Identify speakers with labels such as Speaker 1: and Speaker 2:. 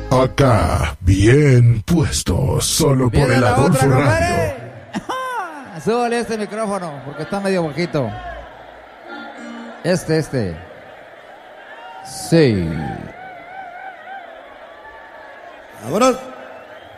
Speaker 1: Acá, bien puesto, solo por el Adolfo Radio.
Speaker 2: Súbale este micrófono, porque está medio bajito. Este. Sí.
Speaker 3: ¡Vámonos!